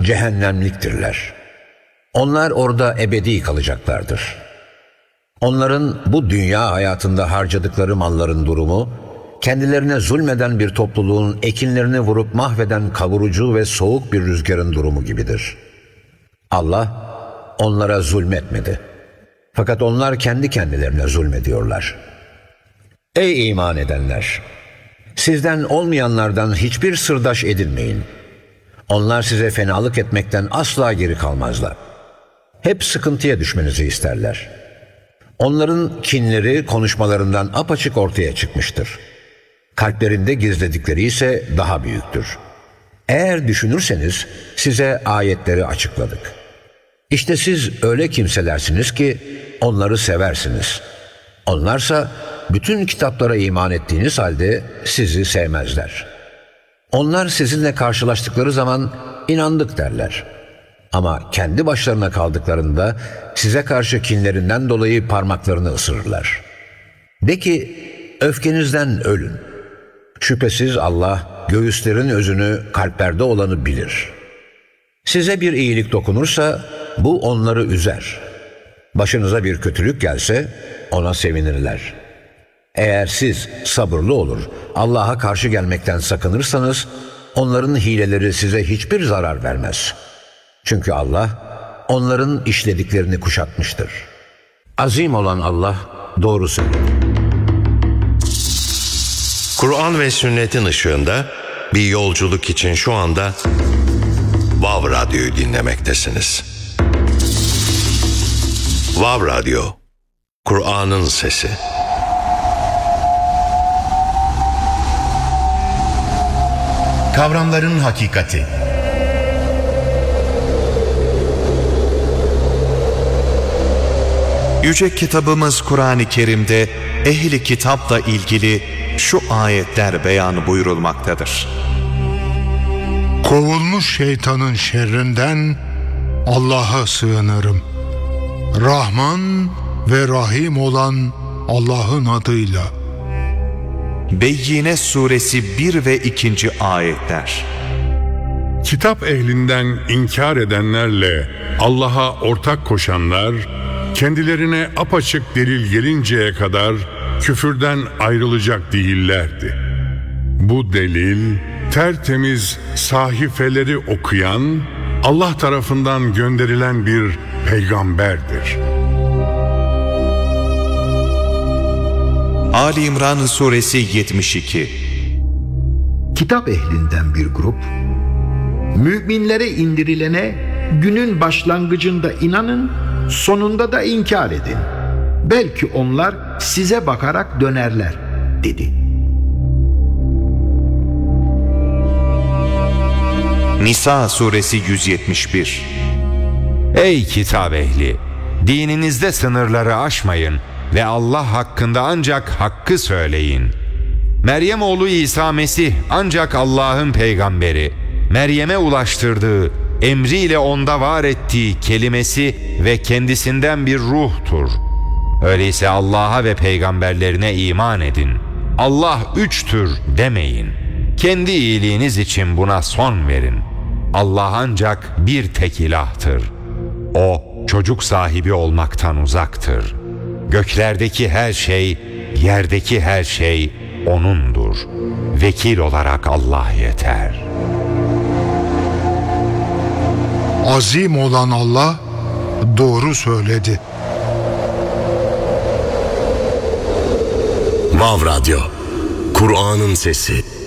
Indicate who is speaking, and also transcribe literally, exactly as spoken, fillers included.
Speaker 1: cehennemliktirler. Onlar orada ebedi kalacaklardır. Onların bu dünya hayatında harcadıkları malların durumu, kendilerine zulmeden bir topluluğun ekinlerini vurup mahveden kavurucu ve soğuk bir rüzgarın durumu gibidir. Allah onlara zulmetmedi. Fakat onlar kendi kendilerine zulmediyorlar. Ey iman edenler! Sizden olmayanlardan hiçbir sırdaş edinmeyin. Onlar size fenalık etmekten asla geri kalmazlar. Hep sıkıntıya düşmenizi isterler. Onların kinleri konuşmalarından apaçık ortaya çıkmıştır. Kalplerinde gizledikleri ise daha büyüktür. Eğer düşünürseniz size ayetleri açıkladık. İşte siz öyle kimselersiniz ki onları seversiniz. Onlarsa bütün kitaplara iman ettiğiniz halde sizi sevmezler. Onlar sizinle karşılaştıkları zaman inandık derler. Ama kendi başlarına kaldıklarında size karşı kinlerinden dolayı parmaklarını ısırırlar. De ki, öfkenizden ölün. Şüphesiz Allah göğüslerin özünü, kalplerde olanı bilir. Size bir iyilik dokunursa bu onları üzer. Başınıza bir kötülük gelse ona sevinirler. Eğer siz sabırlı olur, Allah'a karşı gelmekten sakınırsanız onların hileleri size hiçbir zarar vermez. Çünkü Allah onların işlediklerini kuşatmıştır. Azim olan Allah doğru söylüyor.
Speaker 2: Kur'an ve sünnetin ışığında bir yolculuk için şu anda Vav Radyo'yu dinlemektesiniz. Vav Radyo, Kur'an'ın sesi.
Speaker 3: Kavramların hakikati. Yüce kitabımız Kur'an-ı Kerim'de ehli kitapla ilgili şu ayetler beyan buyurulmaktadır.
Speaker 4: Kovulmuş şeytanın şerrinden Allah'a sığınırım. Rahman ve Rahim olan Allah'ın adıyla.
Speaker 3: Beyyine suresi bir ve ikinci ayetler.
Speaker 5: Kitap ehlinden inkar edenlerle Allah'a ortak koşanlar, kendilerine apaçık delil gelinceye kadar küfürden ayrılacak değillerdi. Bu delil, tertemiz sahifeleri okuyan, Allah tarafından gönderilen bir peygamberdir.
Speaker 3: Ali İmran suresi yetmiş iki.
Speaker 6: Kitap ehlinden bir grup, müminlere indirilene günün başlangıcında inanın, sonunda da inkar edin. Belki onlar size bakarak dönerler, dedi.
Speaker 3: Nisa suresi yüz yetmiş bir.
Speaker 7: Ey kitap ehli! Dininizde sınırları aşmayın ve Allah hakkında ancak hakkı söyleyin. Meryem oğlu İsa Mesih ancak Allah'ın peygamberi, Meryem'e ulaştırdığı, emriyle onda var ettiği kelimesi ve kendisinden bir ruhtur. Öyleyse Allah'a ve peygamberlerine iman edin. Allah üçtür demeyin. Kendi iyiliğiniz için buna son verin. Allah ancak bir tek ilahtır. O çocuk sahibi olmaktan uzaktır. Göklerdeki her şey, yerdeki her şey O'nundur. Vekil olarak Allah yeter.
Speaker 4: Azim olan Allah doğru söyledi.
Speaker 2: Vav Radyo, Kur'an'ın sesi.